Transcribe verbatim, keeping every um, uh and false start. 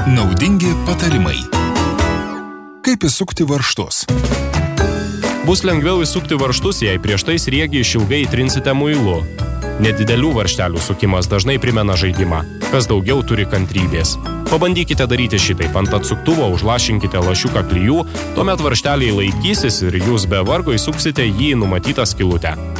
Naudingi patarimai. Kaip įsukti varžtus? Bus lengviau įsukti varžtus, jei prieš tai sriegį išilgai įtrinsite muilu. Nedidelių varžtelių sukimas dažnai primena žaidimą, kas daugiau turi kantrybės. Pabandykite daryti šitaip, ant atsuktuvo užlašinkite lašiuką klijų, tuomet varžteliai laikysis ir jūs be vargo įsuksite jį į numatytą skylutę.